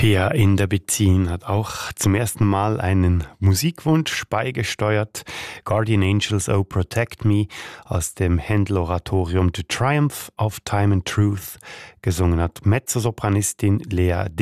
Pia in der Bezin hat auch zum ersten Mal einen Musikwunsch beigesteuert. Guardian Angels, Oh Protect Me aus dem Händel-Oratorium The Triumph of Time and Truth. Gesungen hat Mezzosopranistin Lea